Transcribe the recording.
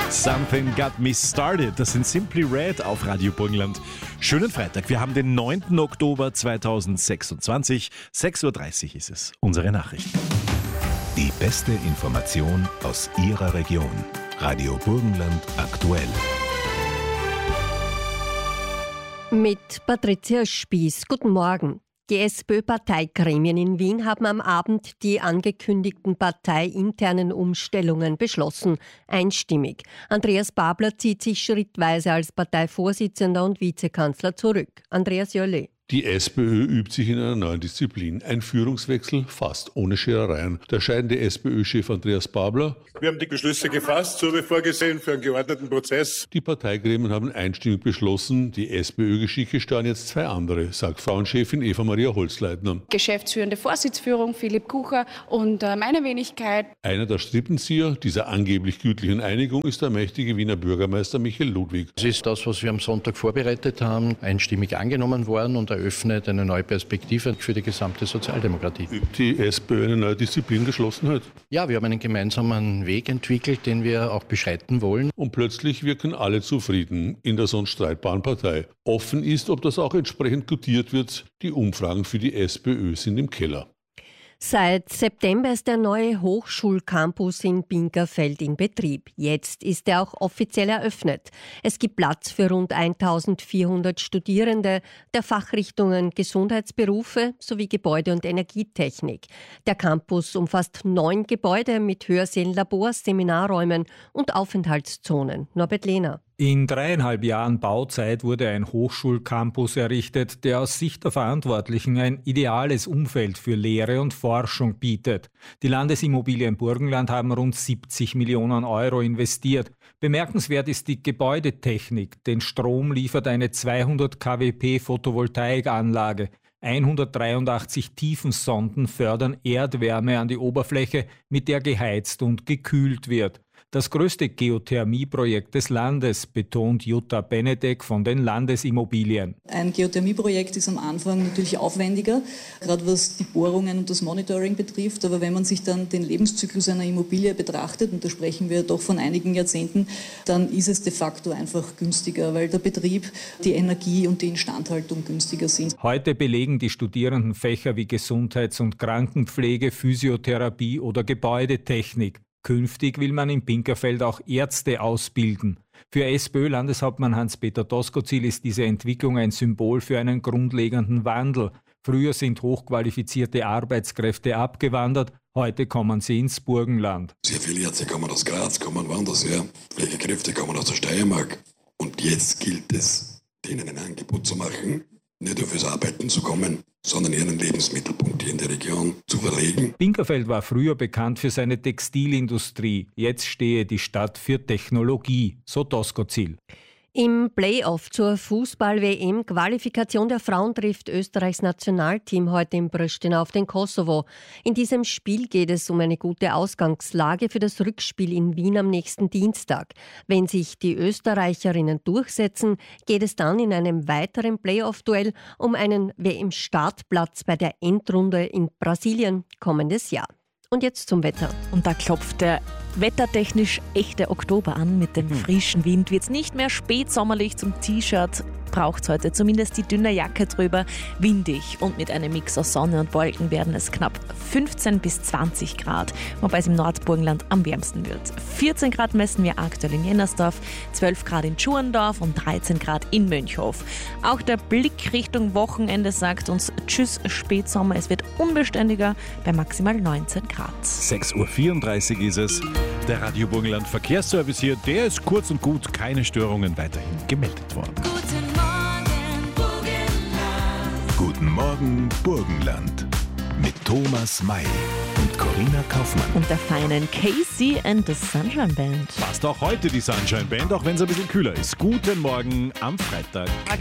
Something Got Me Started. Das sind Simply Red auf Radio Burgenland. Schönen Freitag. Wir haben den 9. Oktober 2026. 6.30 Uhr ist es. Unsere Nachrichten. Die beste Information aus Ihrer Region. Radio Burgenland aktuell. Mit Patricia Spieß. Guten Morgen. Die SPÖ-Parteigremien in Wien haben am Abend die angekündigten parteiinternen Umstellungen beschlossen, einstimmig. Andreas Babler zieht sich schrittweise als Parteivorsitzender und Vizekanzler zurück. Andreas Jölle. Die SPÖ übt sich in einer neuen Disziplin. Ein Führungswechsel fast ohne Scherereien. Der scheidende SPÖ-Chef Andreas Babler. Wir haben die Beschlüsse gefasst, so wie vorgesehen, für einen geordneten Prozess. Die Parteigremien haben einstimmig beschlossen, die SPÖ-Geschicke steuern jetzt zwei andere, sagt Frauenchefin Eva-Maria Holzleitner. Geschäftsführende Vorsitzführung Philipp Kucher und meine Wenigkeit. Einer der Strippenzieher dieser angeblich gütlichen Einigung ist der mächtige Wiener Bürgermeister Michael Ludwig. Es ist das, was wir am Sonntag vorbereitet haben, einstimmig angenommen worden und eröffnet eine neue Perspektive für die gesamte Sozialdemokratie. Übt die SPÖ eine neue Disziplin Geschlossenheit? Ja, wir haben einen gemeinsamen Weg entwickelt, den wir auch beschreiten wollen. Und plötzlich wirken alle zufrieden in der sonst streitbaren Partei. Offen ist, ob das auch entsprechend gutiert wird. Die Umfragen für die SPÖ sind im Keller. Seit September ist der neue Hochschulcampus in Binkerfeld in Betrieb. Jetzt ist er auch offiziell eröffnet. Es gibt Platz für rund 1400 Studierende der Fachrichtungen Gesundheitsberufe sowie Gebäude- und Energietechnik. Der Campus umfasst 9 Gebäude mit Hörsälen, Labors, Seminarräumen und Aufenthaltszonen. Norbert Lehner. In 3,5 Jahren Bauzeit wurde ein Hochschulcampus errichtet, der aus Sicht der Verantwortlichen ein ideales Umfeld für Lehre und Forschung bietet. Die Landesimmobilien Burgenland haben rund 70 Millionen Euro investiert. Bemerkenswert ist die Gebäudetechnik. Den Strom liefert eine 200 kWp Photovoltaikanlage. 183 Tiefensonden fördern Erdwärme an die Oberfläche, mit der geheizt und gekühlt wird. Das größte Geothermieprojekt des Landes, betont Jutta Benedek von den Landesimmobilien. Ein Geothermieprojekt ist am Anfang natürlich aufwendiger, gerade was die Bohrungen und das Monitoring betrifft. Aber wenn man sich dann den Lebenszyklus einer Immobilie betrachtet, und da sprechen wir doch von einigen Jahrzehnten, dann ist es de facto einfach günstiger, weil der Betrieb, die Energie und die Instandhaltung günstiger sind. Heute belegen die Studierenden Fächer wie Gesundheits- und Krankenpflege, Physiotherapie oder Gebäudetechnik. Künftig will man in Binkerfeld auch Ärzte ausbilden. Für SPÖ-Landeshauptmann Hans-Peter Doskozil ist diese Entwicklung ein Symbol für einen grundlegenden Wandel. Früher sind hochqualifizierte Arbeitskräfte abgewandert, heute kommen sie ins Burgenland. Sehr viele Ärzte kommen aus Graz, kommen woanders her, Pflegekräfte kommen aus der Steiermark. Und jetzt gilt es, denen ein Angebot zu machen, nicht nur fürs Arbeiten zu kommen, sondern ihren Lebensmittelpunkt hier in der Region zu verlegen. Binkerfeld war früher bekannt für seine Textilindustrie. Jetzt stehe die Stadt für Technologie, so Doskozil. Im Playoff zur Fußball-WM-Qualifikation der Frauen trifft Österreichs Nationalteam heute in Pristina auf den Kosovo. In diesem Spiel geht es um eine gute Ausgangslage für das Rückspiel in Wien am nächsten Dienstag. Wenn sich die Österreicherinnen durchsetzen, geht es dann in einem weiteren Playoff-Duell um einen WM-Startplatz bei der Endrunde in Brasilien kommendes Jahr. Und jetzt zum Wetter. Und da klopft der wettertechnisch echte Oktober an. Mit dem frischen Wind wird es nicht mehr spätsommerlich. Zum T-Shirt braucht es heute zumindest die dünne Jacke drüber. Windig und mit einem Mix aus Sonne und Wolken werden es knapp 15 bis 20 Grad, wobei es im Nordburgenland am wärmsten wird. 14 Grad messen wir aktuell in Jennersdorf, 12 Grad in Schurendorf und 13 Grad in Mönchhof. Auch der Blick Richtung Wochenende sagt uns Tschüss Spätsommer. Es wird unbeständiger bei maximal 19 Grad. 6.34 Uhr ist es. Der Radio Burgenland Verkehrsservice hier, der ist kurz und gut, keine Störungen weiterhin gemeldet worden. Guten Morgen, Burgenland. Mit Thomas May und Corinna Kaufmann. Und der feinen Casey and the Sunshine Band. Passt auch heute die Sunshine Band, auch wenn es ein bisschen kühler ist. Guten Morgen am Freitag.